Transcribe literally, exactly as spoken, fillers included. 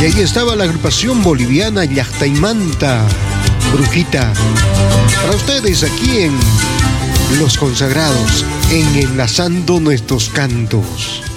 Y ahí estaba la agrupación boliviana Llactaymanta, Brujita. Para ustedes aquí en Los Consagrados, en Enlazando Nuestros Cantos.